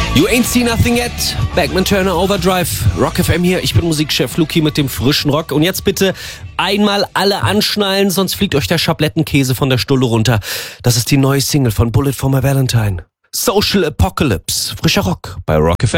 You ain't seen nothing yet. Bagman Turner Overdrive. Rock FM hier. Ich bin Musikchef Luki mit dem frischen Rock. Und jetzt bitte einmal alle anschnallen, sonst fliegt euch der Schablettenkäse von der Stulle runter. Das ist die neue Single von Bullet for My Valentine. Social Apocalypse. Frischer Rock bei Rock FM.